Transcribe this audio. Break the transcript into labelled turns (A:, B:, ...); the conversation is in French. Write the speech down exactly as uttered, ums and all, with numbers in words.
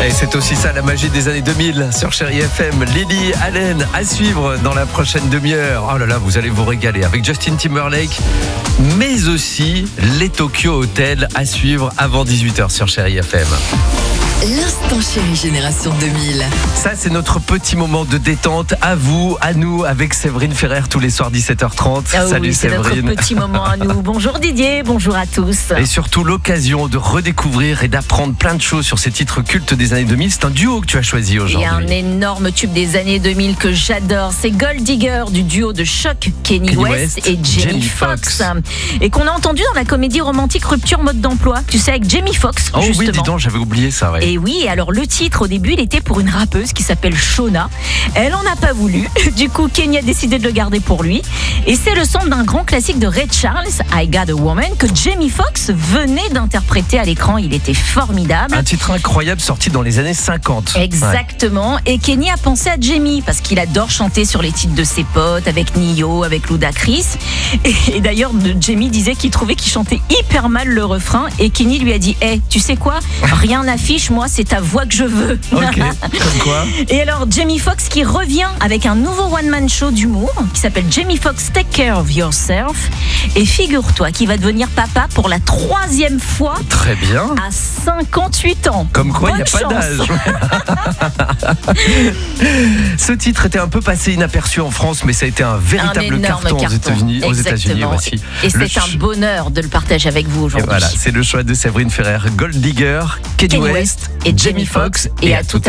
A: Et c'est aussi ça la magie des années deux mille sur Chérie F M. Lily Allen à suivre dans la prochaine demi-heure. Oh là là, vous allez vous régaler avec Justin Timberlake, mais aussi les Tokyo Hotel à suivre avant dix-huit heures sur Chérie F M.
B: L'instant Chérie Génération deux mille.
A: Ça, c'est notre petit moment de détente à vous, à nous, avec Séverine Ferrer tous les soirs dix-sept heures trente.
C: Ah
A: Salut
C: oui, c'est
A: Séverine.
C: notre petit moment à nous. Bonjour Didier, bonjour à tous.
A: Et surtout l'occasion de redécouvrir et d'apprendre plein de choses sur ces titres cultes des années deux mille. C'est un duo que tu as choisi
C: Il y
A: aujourd'hui.
C: a un énorme tube des années deux mille que j'adore. C'est Gold Digger du duo de choc Kanye,
A: Kanye
C: West,
A: West,
C: et Jamie,
A: Jamie
C: Foxx.
A: Foxx.
C: Et qu'on a entendu dans la comédie romantique Rupture mode d'emploi. Tu sais, avec Jamie Foxx,
A: Oh
C: justement.
A: oui, dis donc, j'avais oublié ça. Ouais.
C: Et oui, alors le titre au début, il était pour une rappeuse qui s'appelle Shona. Elle en a pas voulu. Du coup, Kanye a décidé de le garder pour lui. Et c'est le son d'un grand classique de Ray Charles, I Got a Woman, que Jamie Foxx venait d'interpréter à l'écran. Il était formidable.
A: Un titre incroyable sorti dans les années cinquante.
C: Exactement. Et Kanye a pensé à Jamie parce qu'il adore chanter sur les titres de ses potes, avec Nio, avec Ludacris. Et, et d'ailleurs, Jamie disait qu'il trouvait qu'il chantait hyper mal le refrain. Et Kanye lui a dit hey, tu sais quoi? Rien n'affiche, moi, c'est ta voix que je veux.
A: Ok, comme quoi.
C: Et alors, Jamie Foxx qui revient avec un nouveau one-man show d'humour qui s'appelle Jamie Foxx Take Care of Yourself. Et figure-toi qu'il va devenir papa pour la troisième fois
A: Très bien.
C: à cinquante-huit ans.
A: Comme quoi, il n'y a
C: Bonne
A: pas
C: chance.
A: d'âge. Ce titre était un peu passé inaperçu en France, mais ça a été un
C: Un
A: véritable
C: énorme
A: carton,
C: carton.
A: aux États-Unis. Aux États-Unis,
C: Exactement.
A: voici.
C: Et
A: Le
C: c'est un
A: ch-
C: bonheur de le partager avec vous
A: Et
C: aujourd'hui.
A: voilà, c'est le choix de Séverine Ferrer, Gold Digger, Kanye
C: Kanye
A: West
C: West et Jamie Foxx. Et à tout à